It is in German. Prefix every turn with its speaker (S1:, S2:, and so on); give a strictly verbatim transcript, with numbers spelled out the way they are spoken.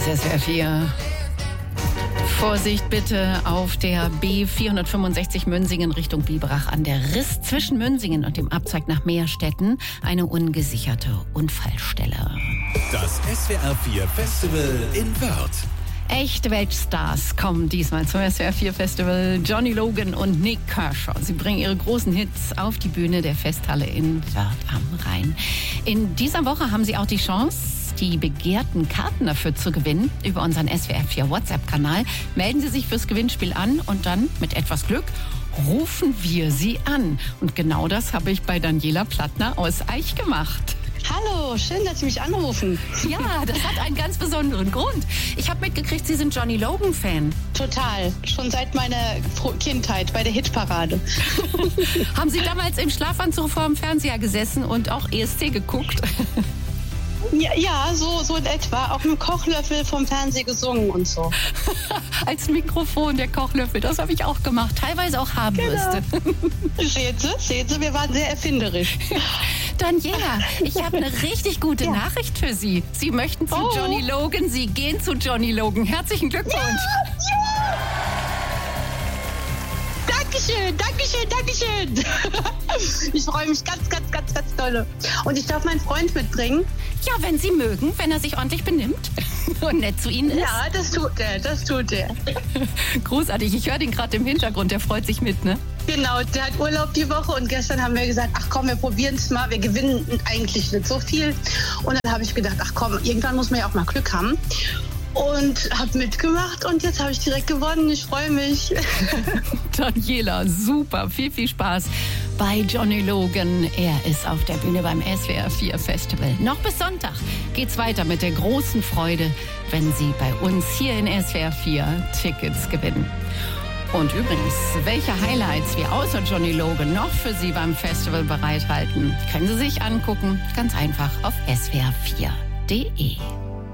S1: S W R vier. Vorsicht bitte auf der B vierhundertfünfundsechzig Münsingen Richtung Biberach an der Riss zwischen Münsingen und dem Abzweig nach Meerstetten eine ungesicherte Unfallstelle.
S2: Das S W R vier Festival in Wörth.
S1: Echte Weltstars kommen diesmal zum S W R vier Festival. Johnny Logan und Nik Kershaw. Sie bringen ihre großen Hits auf die Bühne der Festhalle in Wörth am Rhein. In dieser Woche haben Sie auch die Chance, die begehrten Karten dafür zu gewinnen über unseren S W R vier WhatsApp-Kanal. Melden Sie sich fürs Gewinnspiel an und dann, mit etwas Glück, rufen wir Sie an. Und genau das habe ich bei Daniela Plattner aus Aich gemacht.
S3: Hallo, schön, dass Sie mich anrufen.
S1: Ja, das hat einen ganz besonderen Grund. Ich habe mitgekriegt, Sie sind Johnny Logan-Fan.
S3: Total, schon seit meiner Kindheit bei der Hitparade.
S1: Haben Sie damals im Schlafanzug vor dem Fernseher gesessen und auch E S C geguckt?
S3: Ja, ja so, so in etwa. Auch mit dem Kochlöffel vom Fernsehen gesungen und so.
S1: Als Mikrofon, der Kochlöffel, das habe ich auch gemacht. Teilweise auch Haarbürste.
S3: Genau. Sehen Sie, sehen Sie, wir waren sehr erfinderisch.
S1: Daniela, ich habe eine richtig gute ja. Nachricht für Sie. Sie möchten zu oh. Johnny Logan, Sie gehen zu Johnny Logan. Herzlichen Glückwunsch.
S3: Ja, ja. Dankeschön, Dankeschön, Dankeschön. Ich freue mich ganz, ganz, ganz, ganz doll. Und ich darf meinen Freund mitbringen.
S1: Ja, wenn Sie mögen, wenn er sich ordentlich benimmt und nett zu Ihnen ist.
S3: Ja, das tut er, das tut er.
S1: Großartig, ich höre den gerade im Hintergrund, der freut sich mit, ne?
S3: Genau, der hat Urlaub die Woche und gestern haben wir gesagt, ach komm, wir probieren es mal, wir gewinnen eigentlich nicht so viel. Und dann habe ich gedacht, ach komm, irgendwann muss man ja auch mal Glück haben. Und habe mitgemacht und jetzt habe ich direkt gewonnen. Ich freue mich.
S1: Daniela, super, viel, viel Spaß bei Johnny Logan. Er ist auf der Bühne beim S W R vier Festival. Noch bis Sonntag geht's weiter mit der großen Freude, wenn Sie bei uns hier in S W R vier Tickets gewinnen. Und übrigens, welche Highlights wir außer Johnny Logan noch für Sie beim Festival bereithalten, können Sie sich angucken. Ganz einfach auf S W R vier punkt de.